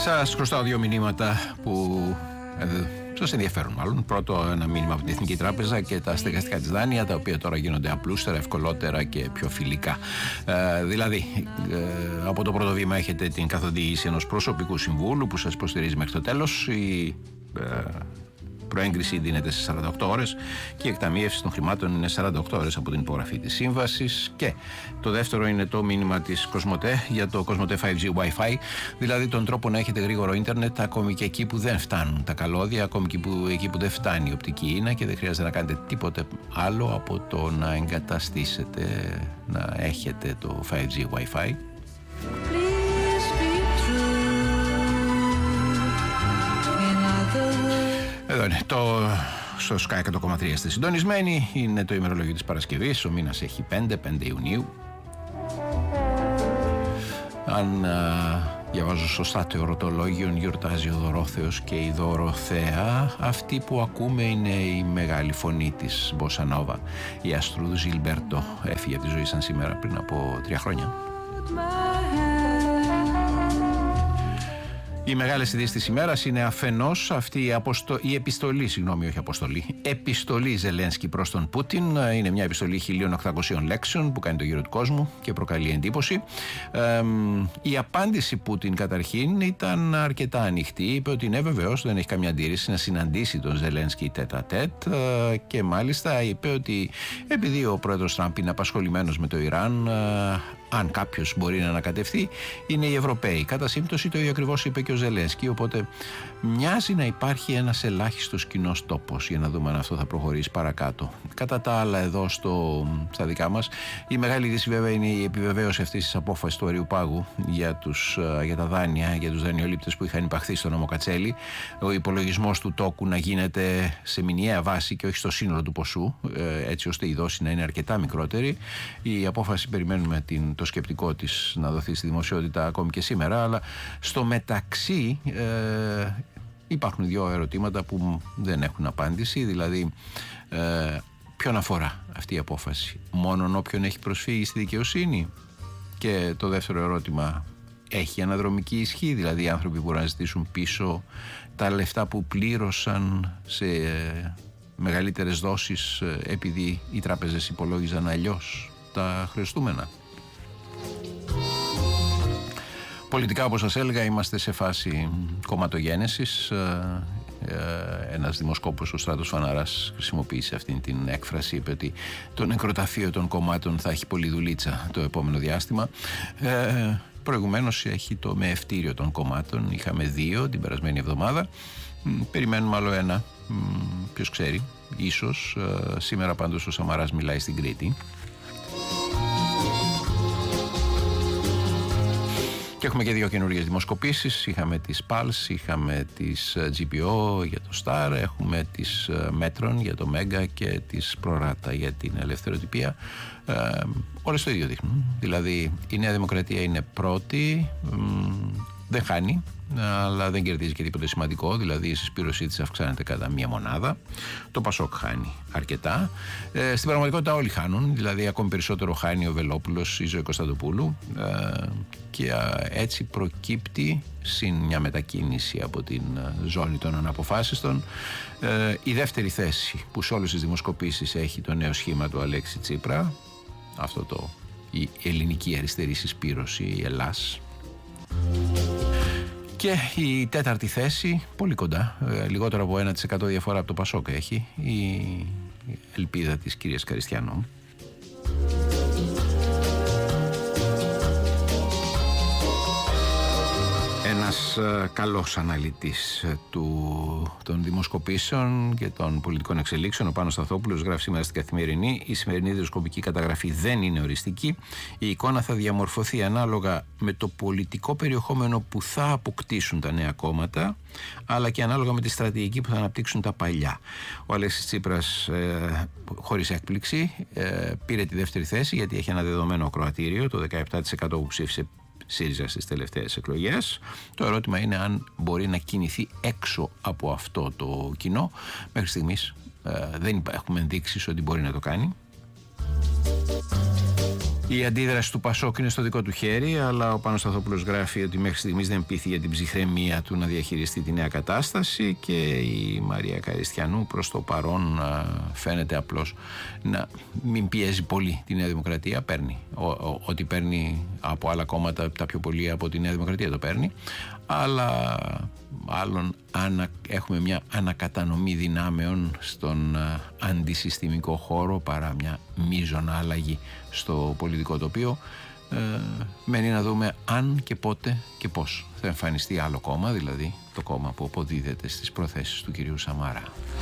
Σας χρωστάω δύο μηνύματα που σας ενδιαφέρουν μάλλον. Πρώτο, ένα μήνυμα από την Εθνική Τράπεζα και τα στεγαστικά της δάνεια, τα οποία τώρα γίνονται απλούστερα, ευκολότερα και πιο φιλικά. Δηλαδή, από το πρώτο βήμα έχετε την καθοδήγηση ενός προσωπικού συμβούλου που σας υποστηρίζει μέχρι το τέλος. Η προέγκριση δίνεται σε 48 ώρες και η εκταμείευση των χρημάτων είναι 48 ώρες από την υπογραφή της σύμβασης. Και το δεύτερο είναι το μήνυμα της Κοσμοτέ για το Κοσμοτέ 5G Wi-Fi, δηλαδή τον τρόπο να έχετε γρήγορο ίντερνετ ακόμη και εκεί που δεν φτάνουν τα καλώδια, ακόμη και εκεί που δεν φτάνει η οπτική ίνα και δεν χρειάζεται να κάνετε τίποτε άλλο από το να εγκαταστήσετε, να έχετε το 5G Wi-Fi. Εδώ είναι στο Sky 100,3 είστε συντονισμένοι. Είναι το ημερολόγιο της Παρασκευής. Ο μήνας έχει 5 Ιουνίου. Αν διαβάζω σωστά το ερωτολόγιο, γιορτάζει ο Δωρόθεος και η Δωροθέα. Αυτή που ακούμε είναι η μεγάλη φωνή της Μποσανόβα. Η Αστρούδ Ζιλμπέρτο έφυγε από τη ζωή σαν σήμερα πριν από 3 χρόνια. Οι μεγάλες ειδήσεις της ημέρας είναι αφενός αυτή η επιστολή, επιστολή Ζελένσκι προς τον Πούτιν. Είναι μια επιστολή 1800 λέξεων που κάνει το γύρο του κόσμου και προκαλεί εντύπωση. Η απάντηση Πούτιν καταρχήν ήταν αρκετά ανοιχτή. Είπε ότι ναι, βεβαίως δεν έχει καμία αντίρρηση να συναντήσει τον Ζελένσκι τέτα-τέτ και μάλιστα είπε ότι επειδή ο πρόεδρος Τραμπ είναι απασχολημένος με το Ιράν, αν κάποιος μπορεί να ανακατευθεί, είναι οι Ευρωπαίοι. Κατά σύμπτωση το ίδιο ακριβώς είπε και ο Ζελένσκι, οπότε μοιάζει να υπάρχει ένας ελάχιστος κοινός τόπος για να δούμε αν αυτό θα προχωρήσει παρακάτω. Κατά τα άλλα, εδώ στα δικά μας, η μεγάλη είδηση βέβαια είναι η επιβεβαίωση αυτής της απόφασης του Αριουπάγου για τα δάνεια, για τους δανειολήπτες που είχαν υπαχθεί στο νόμο Κατσέλη. Ο υπολογισμός του τόκου να γίνεται σε μηνιαία βάση και όχι στο σύνολο του ποσού, έτσι ώστε η δόση να είναι αρκετά μικρότερη. Η απόφαση περιμένουμε το σκεπτικό της να δοθεί στη δημοσιότητα ακόμη και σήμερα, αλλά στο μεταξύ υπάρχουν δύο ερωτήματα που δεν έχουν απάντηση. Δηλαδή, ποιον αφορά αυτή η απόφαση? Μόνον όποιον έχει προσφύγει στη δικαιοσύνη? Και το δεύτερο ερώτημα, έχει αναδρομική ισχύ? Δηλαδή οι άνθρωποι μπορούν να ζητήσουν πίσω τα λεφτά που πλήρωσαν σε μεγαλύτερες δόσεις επειδή οι τράπεζες υπολόγιζαν αλλιώς τα χρεωστούμενα? Πολιτικά, όπως σας έλεγα, είμαστε σε φάση κομματογένεσης. Ένας δημοσκόπος, ο Στράτος Φαναράς, χρησιμοποίησε αυτή την έκφραση. Είπε ότι το νεκροταφείο των κομμάτων θα έχει πολλή δουλίτσα το επόμενο διάστημα. Προηγουμένως έχει το μεευτήριο των κομμάτων. Είχαμε 2 την περασμένη εβδομάδα. Περιμένουμε άλλο ένα. Ποιος ξέρει, ίσως. Σήμερα πάντως ο Σαμαράς μιλάει στην Κρήτη. Και έχουμε και 2 καινούργιες δημοσκοπήσεις. Είχαμε τις Pulse, είχαμε τις GPO για το Star, έχουμε τις Μέτρων για το Μέγκα και τις Προράτα για την ελευθεροτυπία. Όλες το ίδιο δείχνουν. Δηλαδή η Νέα Δημοκρατία είναι πρώτη, δεν χάνει, αλλά δεν κερδίζει και τίποτα σημαντικό. Δηλαδή η συσπήρωσή της αυξάνεται κατά 1 μονάδα. Το Πασόκ χάνει αρκετά. Στην πραγματικότητα όλοι χάνουν. Δηλαδή ακόμη περισσότερο χάνει ο Βελόπουλος, η Ζωή Κωνσταντοπούλου. Και έτσι προκύπτει, συν μια μετακίνηση από την ζώνη των αναποφάσιστων, η δεύτερη θέση που σε όλες τις δημοσκοπήσεις έχει το νέο σχήμα του Αλέξη Τσίπρα. Αυτό η ελληνική αριστερή συσπήρωση, η Ελλάς. Και η τέταρτη θέση, πολύ κοντά, λιγότερο από 1% διαφορά από το Πασόκ έχει, η ελπίδα της κυρίας Καριστιανού. Ένας καλός αναλυτής των δημοσκοπήσεων και των πολιτικών εξελίξεων, ο Πάνος Σταθόπουλος, γράφει σήμερα στην Καθημερινή: η σημερινή δημοσκοπική καταγραφή δεν είναι οριστική. Η εικόνα θα διαμορφωθεί ανάλογα με το πολιτικό περιεχόμενο που θα αποκτήσουν τα νέα κόμματα, αλλά και ανάλογα με τη στρατηγική που θα αναπτύξουν τα παλιά. Ο Αλέξης Τσίπρας, χωρίς έκπληξη, πήρε τη δεύτερη θέση, γιατί έχει ένα δεδομένο ακροατήριο, το 17% που ψήφισε ΣΥΡΙΖΑ στις τελευταίες εκλογές. Το ερώτημα είναι αν μπορεί να κινηθεί έξω από αυτό το κοινό. Μέχρι στιγμής δεν έχουμε ενδείξεις ότι μπορεί να το κάνει. Η αντίδραση του Πασόκ είναι στο δικό του χέρι, αλλά ο Πάνος Σταθόπουλος γράφει ότι μέχρι στιγμής δεν πείθει για την ψυχραιμία του να διαχειριστεί τη νέα κατάσταση και η Μαρία Καριστιανού προς το παρόν φαίνεται απλώς να μην πιέζει πολύ τη Νέα Δημοκρατία. Παίρνει ό,τι παίρνει από άλλα κόμματα, τα πιο πολύ από τη Νέα Δημοκρατία το παίρνει, αλλά μάλλον έχουμε μια ανακατανομή δυνάμεων στον αντισυστημικό χώρο παρά μια μείζωνα αλλαγή στο πολιτικό τοπίο. Μένει να δούμε αν και πότε και πώς θα εμφανιστεί άλλο κόμμα, δηλαδή το κόμμα που αποδίδεται στις προθέσεις του κυρίου Σαμάρα.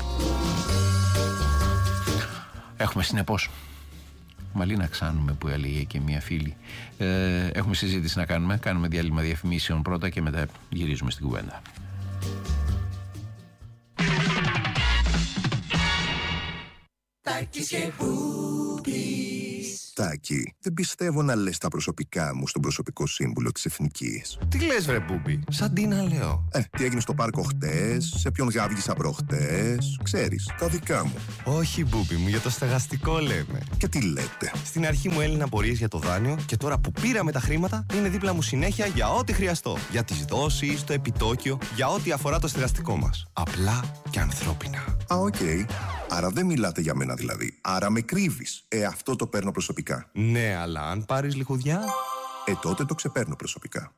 Έχουμε συνεπώς Μαλίνα Ξάνουμε, που έλεγε και μια φίλη. Έχουμε συζήτηση να κάνουμε. Κάνουμε διάλειμμα διαφημίσεων πρώτα και μετά γυρίζουμε στην κουβέντα. Τάκη, δεν πιστεύω να λες τα προσωπικά μου στον προσωπικό σύμβουλο της Εθνικής. Τι λες βρε Μπούμπι, σαν τι να λέω. Τι έγινε στο πάρκο χτες, σε ποιον γάβγησα προχτές, ξέρεις, τα δικά μου. Όχι Μπούμπι μου, για το στεγαστικό λέμε. Και τι λέτε. Στην αρχή μου έλυναν απορίες για το δάνειο και τώρα που πήραμε τα χρήματα είναι δίπλα μου συνέχεια για ό,τι χρειαστώ. Για τις δόσεις, το επιτόκιο, για ό,τι αφορά το στεγαστικό μας. Απλά και ανθρώπινα. Οκ. Άρα δεν μιλάτε για μένα δηλαδή. Άρα με κρύβεις. Αυτό το παίρνω προσωπικά. Ναι, αλλά αν πάρεις λιχουδιά... Τότε το ξεπαίρνω προσωπικά.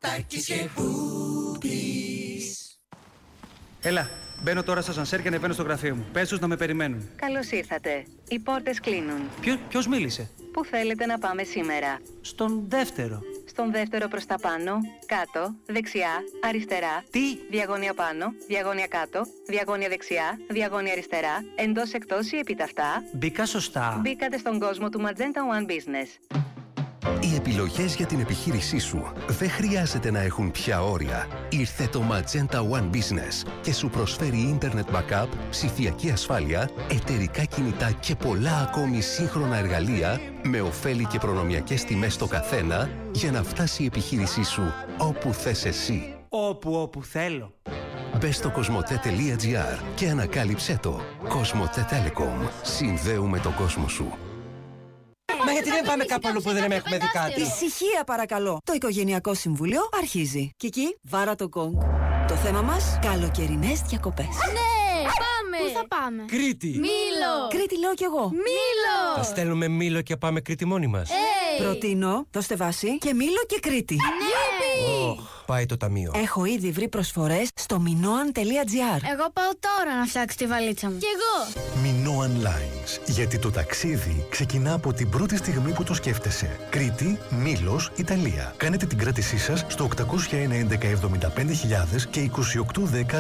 Έλα, μπαίνω τώρα στο ασανσέρ και ανεβαίνω στο γραφείο μου. Πες τους να με περιμένουν. Καλώς ήρθατε. Οι πόρτες κλείνουν. Ποιος μίλησε? Πού θέλετε να πάμε σήμερα? Στον δεύτερο. Στον δεύτερο προς τα πάνω, κάτω, δεξιά, αριστερά. Τι? Διαγώνια πάνω, διαγώνια κάτω, διαγώνια δεξιά, διαγώνια αριστερά, εντός εκτός ή επιταυτά. Μπήκα σωστά. Μπήκατε στον κόσμο του Magenta One Business. Οι επιλογές για την επιχείρησή σου δεν χρειάζεται να έχουν πια όρια. Ήρθε το Magenta One Business και σου προσφέρει Internet Backup, ψηφιακή ασφάλεια, εταιρικά κινητά και πολλά ακόμη σύγχρονα εργαλεία με ωφέλη και προνομιακές τιμές στο καθένα για να φτάσει η επιχείρησή σου όπου θες εσύ. Όπου θέλω. Μπες στο cosmote.gr και ανακάλυψέ το. Cosmote Telecom. Συνδέουμε τον κόσμο σου. Μα γιατί δεν πάμε κάπου αλλού που δεν έχουμε δει κάτι? Ησυχία παρακαλώ. Το Οικογενειακό Συμβούλιο αρχίζει. Κική, βάρα το γκονγκ. Το θέμα μας, καλοκαιρινές διακοπές. Ναι, πάμε! Πού θα πάμε? Κρήτη! Μήλο! Κρήτη λέω κι εγώ. Μήλο! Θα στέλνουμε Μήλο και πάμε Κρήτη μόνοι μας. Προτείνω, δώστε βάση, και Μήλο και Κρήτη. Ναι! Πάει το ταμείο. Έχω ήδη βρει προσφορές στο minoan.gr. Εγώ πάω τώρα να φτιάξω τη βαλίτσα μου. Κι εγώ! Minoan Lines. Γιατί το ταξίδι ξεκινά από την πρώτη στιγμή που το σκέφτεσαι. Κρήτη, Μήλος, Ιταλία. Κάνετε την κράτησή σας στο 801 11 75.000 και 2810 399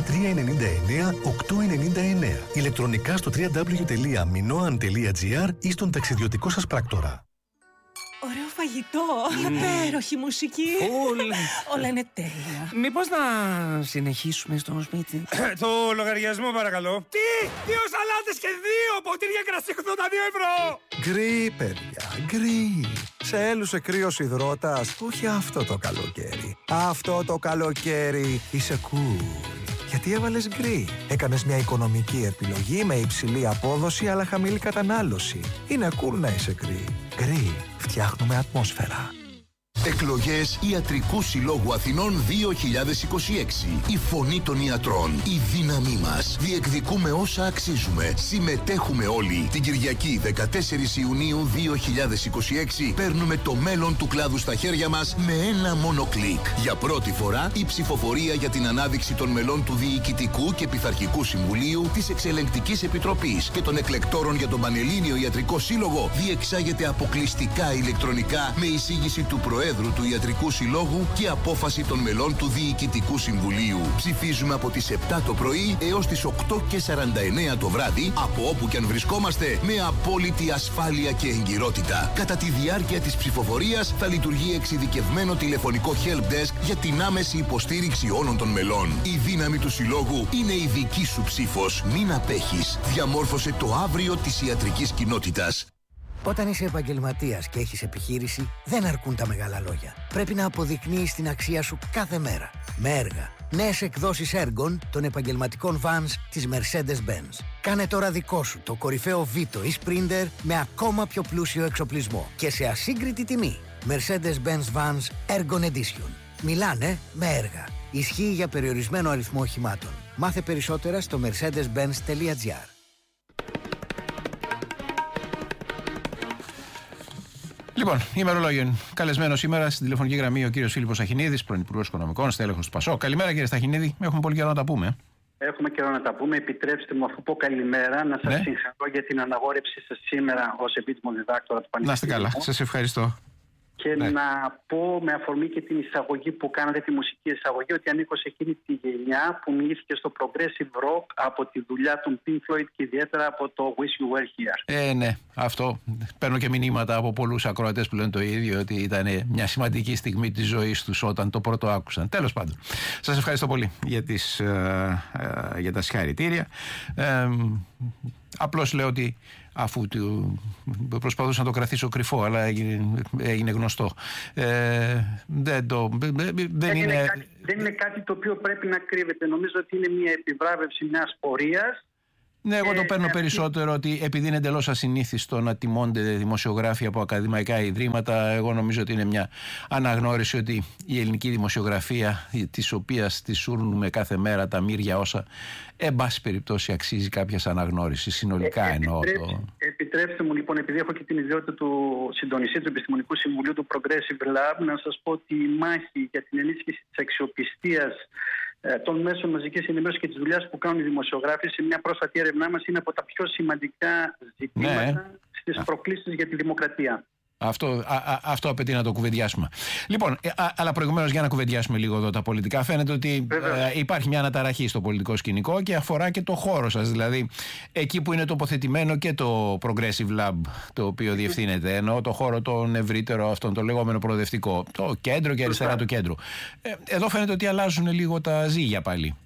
899. Ηλεκτρονικά στο www.minoan.gr ή στον ταξιδιωτικό σας πράκτορα. Ωραίο φαγητό, υπέροχη μουσική. Όλα είναι τέλεια. Μήπως να συνεχίσουμε στο σπίτι? Το λογαριασμό παρακαλώ. Τι! 2 σαλάτες και 2 ποτήρια κρασί 82 ευρώ! Γκρι, παιδιά, γκρι. Σε έλουσε κρύος υδρότας. Όχι αυτό το καλοκαίρι. Αυτό το καλοκαίρι είσαι cool. Γιατί έβαλες γκρι. Έκανες μια οικονομική επιλογή με υψηλή απόδοση αλλά χαμηλή κατανάλωση. Είναι cool να είσαι γκρι. Γκρι. Φτιάχνουμε ατμόσφαιρα. Εκλογές Ιατρικού Συλλόγου Αθηνών 2026. Η φωνή των ιατρών. Η δύναμή μας. Διεκδικούμε όσα αξίζουμε. Συμμετέχουμε όλοι. Την Κυριακή 14 Ιουνίου 2026 παίρνουμε το μέλλον του κλάδου στα χέρια μας με ένα μόνο κλικ. Για πρώτη φορά η ψηφοφορία για την ανάδειξη των μελών του Διοικητικού και Πειθαρχικού Συμβουλίου, της Εξελεγκτικής Επιτροπής και των εκλεκτόρων για τον Πανελλήνιο Ιατρικό Σύλλογο διεξάγεται αποκλειστικά ηλεκτρονικά με εισήγηση του Προέδρου του Ιατρικού Συλλόγου και απόφαση των μελών του Διοικητικού Συμβουλίου. Ψηφίζουμε από τις 7 το πρωί έως τις 8:49 το βράδυ, από όπου και αν βρισκόμαστε, με απόλυτη ασφάλεια και εγκυρότητα. Κατά τη διάρκεια της ψηφοφορίας θα λειτουργεί εξειδικευμένο τηλεφωνικό help desk για την άμεση υποστήριξη όλων των μελών. Η δύναμη του Συλλόγου είναι η δική σου ψήφος. Μην απέχεις. Διαμόρφωσε το αύριο της ιατρικής κοινότητας. Όταν είσαι επαγγελματίας και έχεις επιχείρηση, δεν αρκούν τα μεγάλα λόγια. Πρέπει να αποδεικνύεις την αξία σου κάθε μέρα. Με έργα. Νέες εκδόσεις έργων των επαγγελματικών vans της Mercedes-Benz. Κάνε τώρα δικό σου το κορυφαίο Vito ή Sprinter με ακόμα πιο πλούσιο εξοπλισμό και σε ασύγκριτη τιμή. Mercedes-Benz Vans Ergon Edition. Μιλάνε με έργα. Ισχύει για περιορισμένο αριθμό οχημάτων. Μάθε περισσότερα στο mercedes-benz.gr. Λοιπόν, ημερολόγιο. Καλεσμένο σήμερα στην τηλεφωνική γραμμή ο κύριος Φίλιππος Σταχινίδης, πρώην Υπουργός Οικονομικών, στέλεχος του ΠΑΣΟΚ. Καλημέρα, κύριε Σταχινίδη. Έχουμε πολύ καιρό να τα πούμε. Έχουμε καιρό να τα πούμε. Επιτρέψτε μου, αφού πω καλημέρα, να σας συγχαρώ για την αναγόρευσή σας σήμερα ως επίτιμο διδάκτορα του Πανεπιστημίου. Να είστε καλά. Σας ευχαριστώ. Και να πω με αφορμή και την εισαγωγή που κάνατε, τη μουσική εισαγωγή, ότι ανήκω σε εκείνη τη γενιά που μοιήθηκε στο progressive rock από τη δουλειά των Pink Floyd και ιδιαίτερα από το Wish You Were Here. Ναι, αυτό. Παίρνω και μηνύματα από πολλούς ακροατές που λένε το ίδιο, ότι ήταν μια σημαντική στιγμή της ζωής τους όταν το πρώτο άκουσαν. Τέλος πάντων. Σας ευχαριστώ πολύ για τα συγχαρητήρια. Απλώς λέω ότι αφού προσπαθούσα να το κρατήσω κρυφό, αλλά έγινε γνωστό. Δεν είναι κάτι το οποίο πρέπει να κρύβεται. Νομίζω ότι είναι μια επιβράβευση μιας πορείας. Ναι, εγώ το παίρνω περισσότερο ότι επειδή είναι εντελώς ασυνήθιστο να τιμώνται δημοσιογράφοι από ακαδημαϊκά ιδρύματα, εγώ νομίζω ότι είναι μια αναγνώριση ότι η ελληνική δημοσιογραφία, της οποίας τη σούρνουμε κάθε μέρα τα μύρια όσα, εν πάση περιπτώσει αξίζει κάποιας αναγνώρισης. Συνολικά εννοώ. Επιτρέψτε μου λοιπόν, επειδή έχω και την ιδιότητα του συντονιστή του Επιστημονικού Συμβουλίου του Progressive Lab, να σας πω ότι η μάχη για την ενίσχυση της αξιοπιστίας των μέσων μαζικής ενημέρωσης και της δουλειάς που κάνουν οι δημοσιογράφοι σε μια πρόσφατη έρευνά μας είναι από τα πιο σημαντικά ζητήματα στις προκλήσεις για τη δημοκρατία. Αυτό απαιτεί να το κουβεντιάσουμε. Λοιπόν, αλλά προηγουμένως για να κουβεντιάσουμε λίγο εδώ τα πολιτικά, φαίνεται ότι υπάρχει μια αναταραχή στο πολιτικό σκηνικό και αφορά και το χώρο σας. Δηλαδή, εκεί που είναι τοποθετημένο και το Progressive Lab, το οποίο διευθύνεται, ενώ το χώρο τον ευρύτερο, αυτόν το λεγόμενο προοδευτικό, το κέντρο και αριστερά του κέντρου. Εδώ φαίνεται ότι αλλάζουν λίγο τα ζύγια πάλι.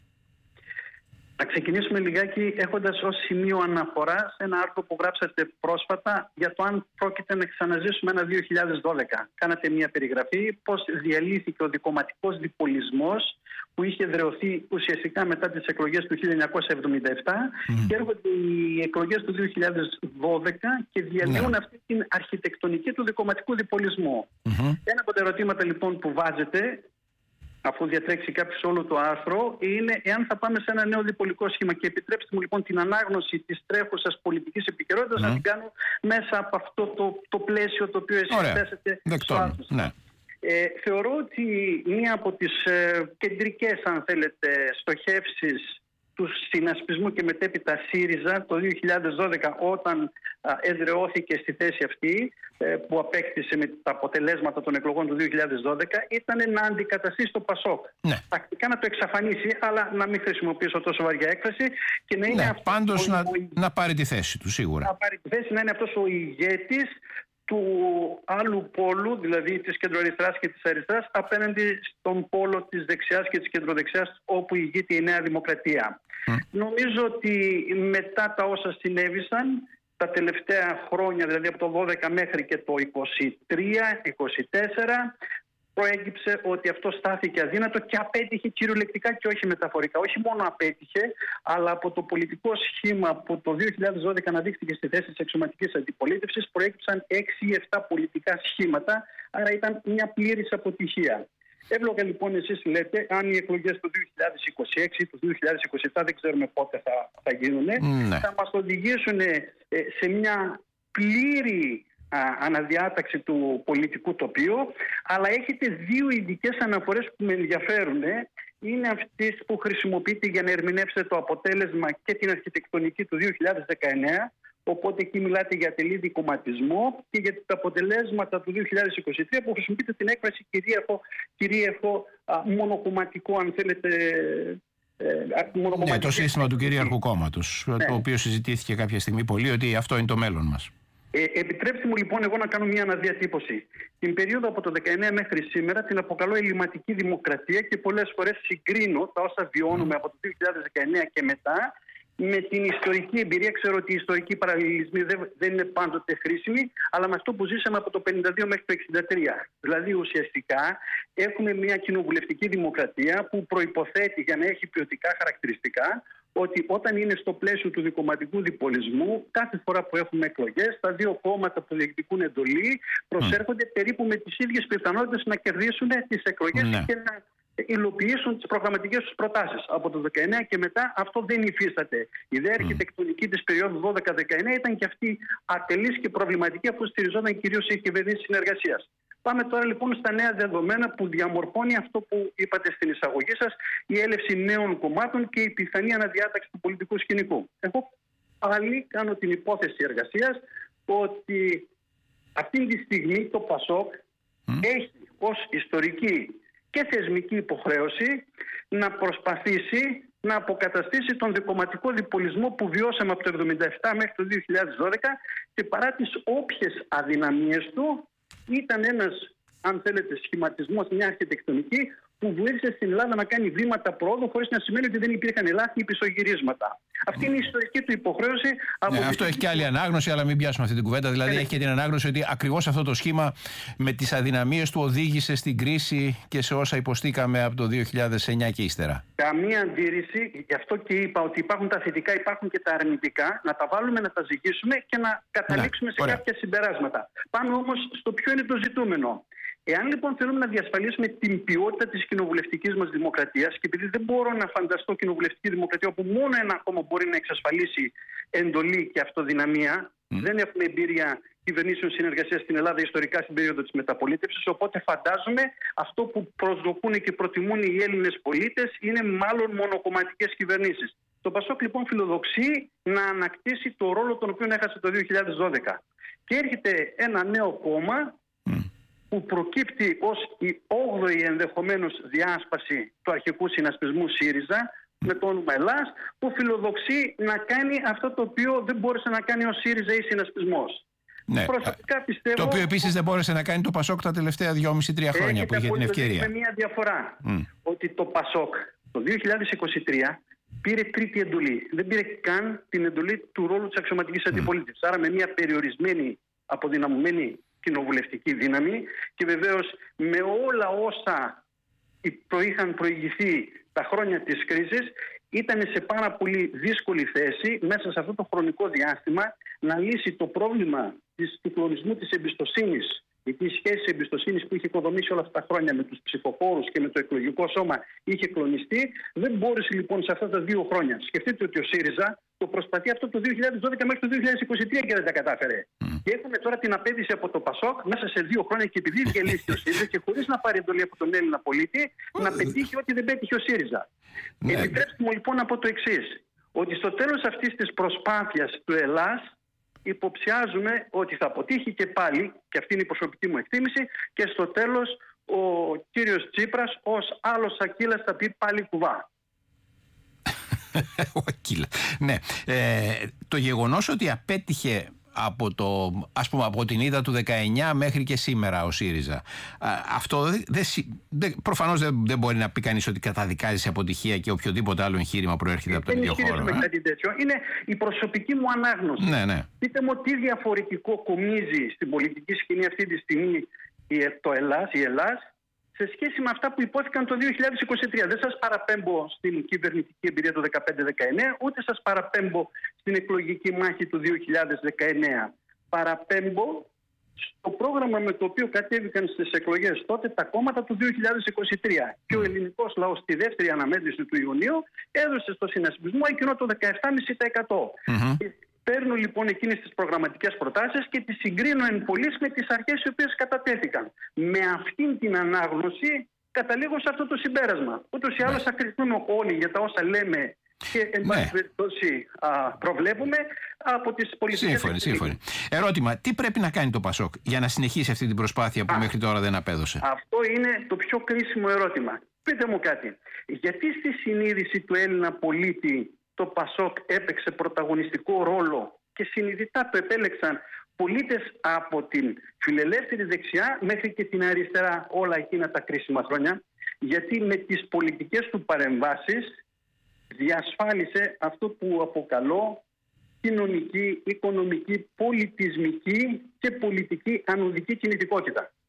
Να ξεκινήσουμε λιγάκι έχοντας ως σημείο αναφορά σε ένα άρθρο που γράψατε πρόσφατα για το αν πρόκειται να ξαναζήσουμε ένα 2012. Κάνατε μια περιγραφή πώς διαλύθηκε ο δικομματικός διπολισμός που είχε δρεωθεί ουσιαστικά μετά τις εκλογές του 1977 και έρχονται οι εκλογές του 2012 και διαλύουν αυτή την αρχιτεκτονική του δικομματικού διπολισμού. Ένα από τα ερωτήματα λοιπόν που βάζετε, αφού διατρέξει κάποιος όλο το άρθρο, είναι εάν θα πάμε σε ένα νέο διπολικό σχήμα. Και επιτρέψτε μου λοιπόν την ανάγνωση της τρέχουσας πολιτικής επικαιρότητας να την κάνω μέσα από αυτό το πλαίσιο το οποίο εσείς θέσετε στο άρθρο. Θεωρώ ότι μία από τις κεντρικές, αν θέλετε, στοχεύσεις του συνασπισμού και μετέπειτα ΣΥΡΙΖΑ το 2012, όταν εδραιώθηκε στη θέση αυτή που απέκτησε με τα αποτελέσματα των εκλογών του 2012, ήταν να αντικαταστήσει το ΠΑΣΟΚ. Τακτικά να το εξαφανίσει, αλλά να μην χρησιμοποιήσω τόσο βαριά έκφραση και να είναι αυτός πάντως να πάρει τη θέση του σίγουρα. Να πάρει τη θέση, να είναι αυτός ο ηγέτης του άλλου πόλου, δηλαδή της κεντροαριστεράς και της αριστεράς, απέναντι στον πόλο της δεξιάς και της κεντροδεξιάς, όπου ηγείται η Νέα Δημοκρατία. Νομίζω ότι μετά τα όσα συνέβησαν τα τελευταία χρόνια, δηλαδή από το 12 μέχρι και το 23-24, προέκυψε ότι αυτό στάθηκε αδύνατο και απέτυχε κυριολεκτικά και όχι μεταφορικά. Όχι μόνο απέτυχε, αλλά από το πολιτικό σχήμα που το 2012 αναδείχθηκε στη θέση της εξωματικής αντιπολίτευσης προέκυψαν 6 ή 7 πολιτικά σχήματα, άρα ήταν μια πλήρης αποτυχία. Εύλογα λοιπόν εσείς λέτε, αν οι εκλογές του 2026 ή του 2027, δεν ξέρουμε πότε θα γίνουν, θα μας οδηγήσουν σε μια πλήρη αναδιάταξη του πολιτικού τοπίου, αλλά έχετε δύο ειδικές αναφορές που με ενδιαφέρουν. Είναι αυτές που χρησιμοποιείτε για να ερμηνεύσετε το αποτέλεσμα και την αρχιτεκτονική του 2019, οπότε εκεί μιλάτε για τελείωτη κομματισμό, και για τα αποτελέσματα του 2023 που χρησιμοποιείτε την έκφραση κυρίαρχο μονοκομματικό, αν θέλετε. Το σύστημα του κυρίαρχου κόμματος, το οποίο συζητήθηκε κάποια στιγμή πολύ, ότι αυτό είναι το μέλλον μας. Επιτρέψτε μου λοιπόν εγώ να κάνω μια αναδιατύπωση. Την περίοδο από το 19 μέχρι σήμερα την αποκαλώ ελληματική δημοκρατία και πολλές φορές συγκρίνω τα όσα βιώνουμε από το 2019 και μετά με την ιστορική εμπειρία. Ξέρω ότι οι ιστορικοί παραλληλισμοί δεν είναι πάντοτε χρήσιμοι, αλλά με αυτό που ζήσαμε από το 52 μέχρι το 63. Δηλαδή ουσιαστικά έχουμε μια κοινοβουλευτική δημοκρατία που προϋποθέτει, για να έχει ποιοτικά χαρακτηριστικά, ότι όταν είναι στο πλαίσιο του δικομματικού διπολισμού, κάθε φορά που έχουμε εκλογές, τα δύο κόμματα που διεκδικούν εντολή προσέρχονται περίπου με τις ίδιες πιθανότητες να κερδίσουν τις εκλογές και να υλοποιήσουν τις προγραμματικές τους προτάσεις. Από το 19 και μετά αυτό δεν υφίσταται. Η ιδέα αρχιτεκτονική της περίοδου 12-19 ήταν και αυτή ατελής και προβληματική, αφού στηριζόταν κυρίως σε κυβερνήσεις συνεργασίας. Πάμε τώρα λοιπόν στα νέα δεδομένα που διαμορφώνει αυτό που είπατε στην εισαγωγή σας, η έλευση νέων κομμάτων και η πιθανή αναδιάταξη του πολιτικού σκηνικού. Εγώ πάλι κάνω την υπόθεση εργασίας ότι αυτή τη στιγμή το ΠΑΣΟΚ έχει ως ιστορική και θεσμική υποχρέωση να προσπαθήσει να αποκαταστήσει τον δικομματικό διπολισμό που βιώσαμε από το 1977 μέχρι το 2012 και παρά τις όποιες αδυναμίες του ήταν ένας, αν θέλετε, σχηματισμός, μια αρχιτεκτονική που βοήθησε στην Ελλάδα να κάνει βήματα πρόοδου χωρίς να σημαίνει ότι δεν υπήρχαν λάθη ή πισωγυρίσματα. Αυτή είναι η ιστορική του υποχρέωση. Αυτό έχει και άλλη ανάγνωση, αλλά μην πιάσουμε αυτή την κουβέντα. Δηλαδή, έχει και την ανάγνωση ότι ακριβώς αυτό το σχήμα με τις αδυναμίες του οδήγησε στην κρίση και σε όσα υποστήκαμε από το 2009 και ύστερα. Καμία αντίρρηση. Γι' αυτό και είπα ότι υπάρχουν τα θετικά, υπάρχουν και τα αρνητικά. Να τα βάλουμε, να τα ζυγίσουμε και να καταλήξουμε σε κάποια συμπεράσματα. Πάμε όμως στο ποιο είναι το ζητούμενο. Εάν λοιπόν θέλουμε να διασφαλίσουμε την ποιότητα της κοινοβουλευτικής μας δημοκρατίας, και επειδή δεν μπορώ να φανταστώ κοινοβουλευτική δημοκρατία όπου μόνο ένα κόμμα μπορεί να εξασφαλίσει εντολή και αυτοδυναμία, δεν έχουμε εμπειρία κυβερνήσεων συνεργασίας στην Ελλάδα ιστορικά στην περίοδο της μεταπολίτευσης, οπότε φαντάζομαι αυτό που προσδοκούν και προτιμούν οι Έλληνες πολίτες είναι μάλλον μονοκομματικές κυβερνήσεις. Το ΠΑΣΟΚ λοιπόν φιλοδοξεί να ανακτήσει το ρόλο τον οποίο έχασε το 2012. Και έρχεται ένα νέο κόμμα που προκύπτει ως η 8η ενδεχομένως διάσπαση του αρχικού συνασπισμού ΣΥΡΙΖΑ με το όνομα Ελλάς, που φιλοδοξεί να κάνει αυτό το οποίο δεν μπόρεσε να κάνει ο ΣΥΡΙΖΑ ή συνασπισμός. Ναι, προσωπικά πιστεύω, το οποίο επίσης δεν μπόρεσε να κάνει το ΠΑΣΟΚ τα τελευταία 2,5-3 χρόνια που είχε την ευκαιρία. Με μια διαφορά, ότι το ΠΑΣΟΚ το 2023 πήρε τρίτη εντολή. Δεν πήρε καν την εντολή του ρόλου της αξιωματικής αντιπολίτευσης. Άρα με μια περιορισμένη, αποδυναμωμένη κοινοβουλευτική δύναμη και βεβαίως με όλα όσα είχαν προηγηθεί τα χρόνια της κρίσης, ήταν σε πάρα πολύ δύσκολη θέση μέσα σε αυτό το χρονικό διάστημα να λύσει το πρόβλημα του κλονισμού της εμπιστοσύνης. Γιατί η σχέση εμπιστοσύνης που είχε οικοδομήσει όλα αυτά τα χρόνια με τους ψηφοφόρους και με το εκλογικό σώμα είχε κλονιστεί. Δεν μπόρεσε λοιπόν σε αυτά τα 2 χρόνια. Σκεφτείτε ότι ο ΣΥΡΙΖΑ το προσπαθεί αυτό το 2012 μέχρι το 2023 και δεν τα κατάφερε. Και έχουμε τώρα την απέτηση από το ΠΑΣΟΚ μέσα σε 2 χρόνια και επειδή διαλύθηκε ο ΣΥΡΙΖΑ και χωρίς να πάρει εντολή από τον Έλληνα πολίτη να πετύχει ό,τι δεν πέτυχε ο ΣΥΡΙΖΑ. Επιτρέψτε μου λοιπόν να πω το εξής. Ότι στο τέλος αυτής της προσπάθειας του Ελλάς υποψιάζουμε ότι θα αποτύχει και πάλι, και αυτή είναι η προσωπική μου εκτίμηση, και στο τέλος ο κύριος Τσίπρας ως άλλος Ακύλας θα πει πάλι κουβά. Ο Ακύλα. Ναι. Το γεγονός ότι απέτυχε από την ήττα του 19 μέχρι και σήμερα ο ΣΥΡΙΖΑ, αυτό προφανώς δεν μπορεί να πει κανείς ότι καταδικάζει σε αποτυχία και οποιοδήποτε άλλο εγχείρημα προέρχεται από τον ίδιο χώρο. Κάτι τέτοιο. Είναι η προσωπική μου ανάγνωση. Ναι. Πείτε μου τι διαφορετικό κομίζει στην πολιτική σκηνή αυτή τη στιγμή η Ελλάς σε σχέση με αυτά που υπόθηκαν το 2023. Δεν σας παραπέμπω στην κυβερνητική εμπειρία του 2015-2019, ούτε σας παραπέμπω στην εκλογική μάχη του 2019. Παραπέμπω στο πρόγραμμα με το οποίο κατέβηκαν στις εκλογές τότε τα κόμματα του 2023. Και ο ελληνικός λαός στη δεύτερη αναμέτρηση του Ιουνίου έδωσε στο συνασπισμό εκείνο το 17,5%. Παίρνω λοιπόν εκείνες τις προγραμματικές προτάσεις και τις συγκρίνω εν πολλοίς με τις αρχές οι οποίες κατατέθηκαν. Με αυτήν την ανάγνωση καταλήγω σε αυτό το συμπέρασμα. Ούτως ή άλλως θα κρυφθούμε όλοι για τα όσα λέμε και εν πάση περιπτώσει προβλέπουμε από τις πολιτικές. Σύμφωνοι. Ερώτημα, τι πρέπει να κάνει το ΠΑΣΟΚ για να συνεχίσει αυτή την προσπάθεια που μέχρι τώρα δεν απέδωσε? Αυτό είναι το πιο κρίσιμο ερώτημα. Πείτε μου κάτι. Γιατί στη συνείδηση του Έλληνα πολίτη το ΠΑΣΟΚ έπαιξε πρωταγωνιστικό ρόλο και συνειδητά το επέλεξαν πολίτες από την φιλελεύθερη δεξιά μέχρι και την αριστερά όλα εκείνα τα κρίσιμα χρόνια? Γιατί με τις πολιτικές του παρεμβάσεις διασφάλισε αυτό που αποκαλώ κοινωνική, οικονομική, πολιτισμική και πολιτική ανωδική κινητικότητα.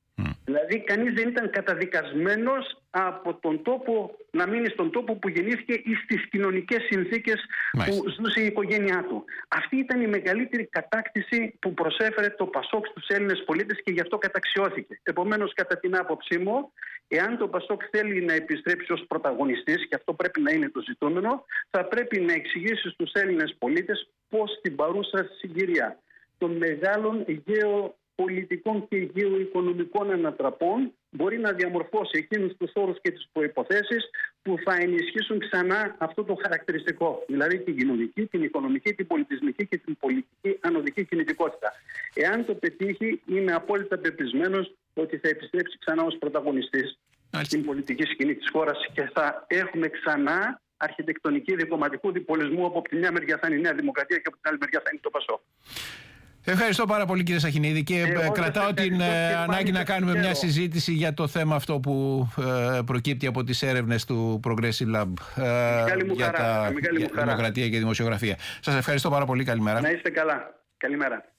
Δηλαδή κανείς δεν ήταν καταδικασμένος από τον τόπο, να μείνει στον τόπο που γεννήθηκε ή στις κοινωνικές συνθήκες που ζούσε η οικογένειά του. Αυτή ήταν η μεγαλύτερη κατάκτηση που προσέφερε το ΠΑΣΟΚ στους Έλληνες πολίτες και γι' αυτό καταξιώθηκε. Επομένως, κατά την άποψή μου, εάν το ΠΑΣΟΚ θέλει να επιστρέψει ως πρωταγωνιστής, και αυτό πρέπει να είναι το ζητούμενο, θα πρέπει να εξηγήσει στους Έλληνες πολίτες πώς στην παρούσα συγκυρία των μεγάλων γεωπολιτικών και γεωοικονομικών ανατραπών μπορεί να διαμορφώσει εκείνους τους όρους και τις προϋποθέσεις που θα ενισχύσουν ξανά αυτό το χαρακτηριστικό. Δηλαδή την κοινωνική, την οικονομική, την πολιτισμική και την πολιτική ανωδική κινητικότητα. Εάν το πετύχει, είμαι απόλυτα πεπισμένος ότι θα επιστρέψει ξανά ως πρωταγωνιστής στην πολιτική σκηνή της χώρας και θα έχουμε ξανά αρχιτεκτονική διπλωματικού διπολισμού. Από τη μια μεριά θα είναι η Νέα Δημοκρατία και από την άλλη μεριά θα είναι το ΠΑΣΟΚ. Ευχαριστώ πάρα πολύ, κύριε Σαχινίδη, και κρατάω την ανάγκη να κάνουμε μια συζήτηση για το θέμα αυτό που προκύπτει από τις έρευνες του Progressive Lab για τα δημοκρατία και δημοσιογραφία. Σας ευχαριστώ πάρα πολύ. Καλημέρα. Να είστε καλά. Καλημέρα.